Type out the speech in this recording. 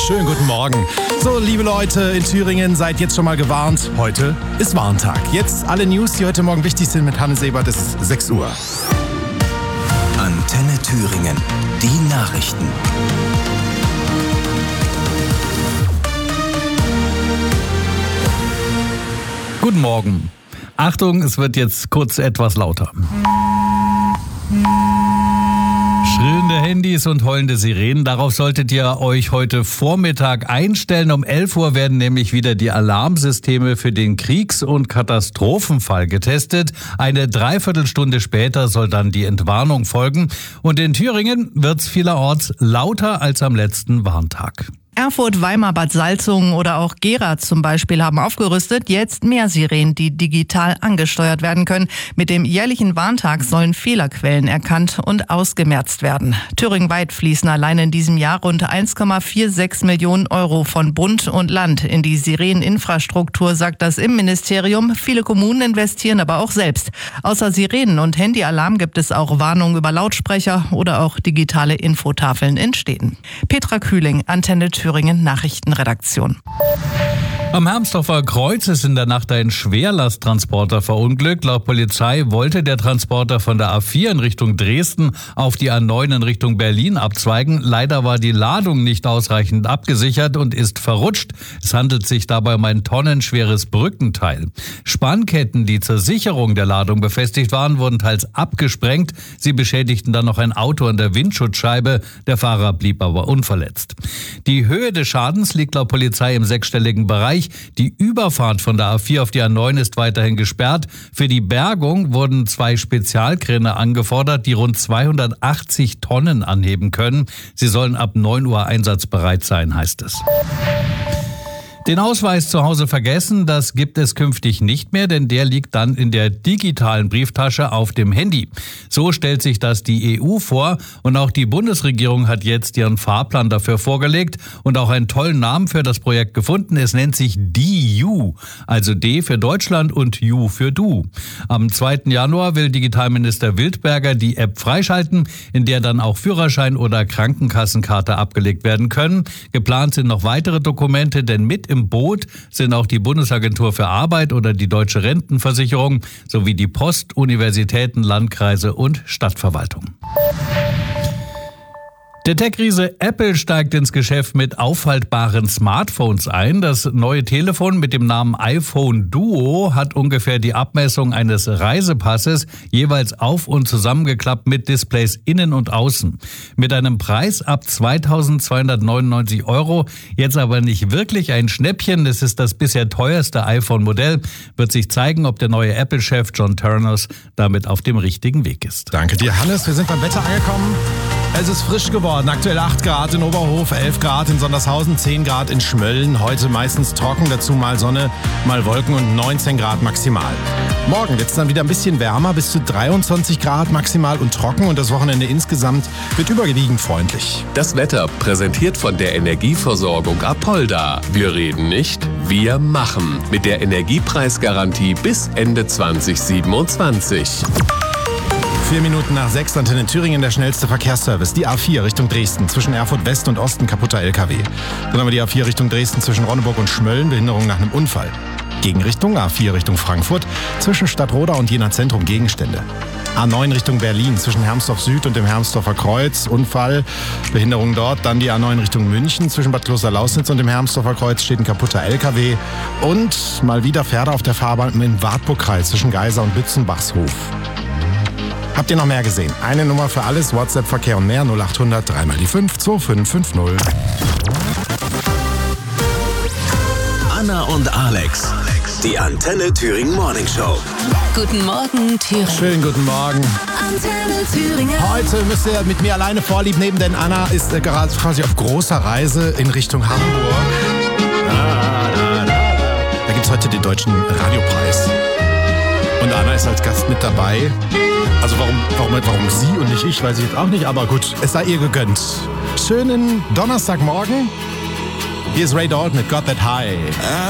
Schönen guten Morgen. So, liebe Leute in Thüringen, seid jetzt schon mal gewarnt. Heute ist Warntag. Jetzt alle News, die heute Morgen wichtig sind mit Hannes Ebert. Es ist 6 Uhr. Antenne Thüringen. Die Nachrichten. Guten Morgen. Achtung, es wird jetzt kurz etwas lauter. Schrillende Handys und heulende Sirenen, darauf solltet ihr euch heute Vormittag einstellen. Um 11 Uhr werden nämlich wieder die Alarmsysteme für den Kriegs- und Katastrophenfall getestet. Eine Dreiviertelstunde später soll dann die Entwarnung folgen. Und in Thüringen wird's vielerorts lauter als am letzten Warntag. Erfurt, Weimar, Bad Salzungen oder auch Gera zum Beispiel haben aufgerüstet. Jetzt mehr Sirenen, die digital angesteuert werden können. Mit dem jährlichen Warntag sollen Fehlerquellen erkannt und ausgemerzt werden. Thüringenweit fließen allein in diesem Jahr rund 1,46 Millionen Euro von Bund und Land in die Sireneninfrastruktur, sagt das Innenministerium. Viele Kommunen investieren aber auch selbst. Außer Sirenen und Handyalarm gibt es auch Warnungen über Lautsprecher oder auch digitale Infotafeln in Städten. Petra Kühling, Antenne Thüringen Nachrichtenredaktion. Am Hermsdorfer Kreuz ist in der Nacht ein Schwerlasttransporter verunglückt. Laut Polizei wollte der Transporter von der A4 in Richtung Dresden auf die A9 in Richtung Berlin abzweigen. Leider war die Ladung nicht ausreichend abgesichert und ist verrutscht. Es handelt sich dabei um ein tonnenschweres Brückenteil. Spannketten, die zur Sicherung der Ladung befestigt waren, wurden teils abgesprengt. Sie beschädigten dann noch ein Auto an der Windschutzscheibe. Der Fahrer blieb aber unverletzt. Die Höhe des Schadens liegt laut Polizei im sechsstelligen Bereich. Die Überfahrt von der A4 auf die A9 ist weiterhin gesperrt. Für die Bergung wurden 2 Spezialkräne angefordert, die rund 280 Tonnen anheben können. Sie sollen ab 9 Uhr einsatzbereit sein, heißt es. Den Ausweis zu Hause vergessen, das gibt es künftig nicht mehr, denn der liegt dann in der digitalen Brieftasche auf dem Handy. So stellt sich das die EU vor und auch die Bundesregierung hat jetzt ihren Fahrplan dafür vorgelegt und auch einen tollen Namen für das Projekt gefunden. Es nennt sich DU, also D für Deutschland und U für Du. Am 2. Januar will Digitalminister Wildberger die App freischalten, in der dann auch Führerschein oder Krankenkassenkarte abgelegt werden können. Geplant sind noch weitere Dokumente, denn mit im Boot sind auch die Bundesagentur für Arbeit oder die Deutsche Rentenversicherung sowie die Post, Universitäten, Landkreise und Stadtverwaltung. Der Tech-Riese Apple steigt ins Geschäft mit auffaltbaren Smartphones ein. Das neue Telefon mit dem Namen iPhone Duo hat ungefähr die Abmessung eines Reisepasses, jeweils auf- und zusammengeklappt mit Displays innen und außen. Mit einem Preis ab 2.299 €, jetzt aber nicht wirklich ein Schnäppchen. Es ist das bisher teuerste iPhone-Modell. Wird sich zeigen, ob der neue Apple-Chef John Ternus damit auf dem richtigen Weg ist. Danke dir, Hannes. Wir sind beim Wetter angekommen. Es ist frisch geworden. Aktuell 8 Grad in Oberhof, 11 Grad in Sondershausen, 10 Grad in Schmölln. Heute meistens trocken, dazu mal Sonne, mal Wolken und 19 Grad maximal. Morgen wird es dann wieder ein bisschen wärmer, bis zu 23 Grad maximal und trocken. Und das Wochenende insgesamt wird überwiegend freundlich. Das Wetter präsentiert von der Energieversorgung Apolda. Wir reden nicht, wir machen. Mit der Energiepreisgarantie bis Ende 2027. 4 Minuten nach 6, Antenne Thüringen, der schnellste Verkehrsservice. Die A4 Richtung Dresden, zwischen Erfurt West und Osten, kaputter LKW. Dann haben wir die A4 Richtung Dresden, zwischen Ronneburg und Schmölln, Behinderung nach einem Unfall. Gegenrichtung A4 Richtung Frankfurt, zwischen Stadtroda und Jena Zentrum Gegenstände. A9 Richtung Berlin, zwischen Hermsdorf Süd und dem Hermsdorfer Kreuz, Unfall, Behinderung dort. Dann die A9 Richtung München, zwischen Bad Kloster-Lausnitz und dem Hermsdorfer Kreuz steht ein kaputter LKW. Und mal wieder Pferde auf der Fahrbahn im Wartburgkreis, zwischen Geiser und Bützenbachshof. Habt ihr noch mehr gesehen? Eine Nummer für alles, WhatsApp-Verkehr und mehr, 0800 3 mal die 5 2550. Anna und Alex, die Antenne Thüringen Morning Show. Guten Morgen, Thüringen. Schönen guten Morgen. Antenne Thüringen. Heute müsst ihr mit mir alleine Vorlieb nehmen, denn Anna ist gerade quasi auf großer Reise in Richtung Hamburg. Da gibt es heute den Deutschen Radiopreis. Und Anna ist als Gast mit dabei. Also warum sie und nicht ich, weiß ich jetzt auch nicht, aber gut, es sei ihr gegönnt. Schönen Donnerstagmorgen. Hier ist Ray Dalton mit Got That High.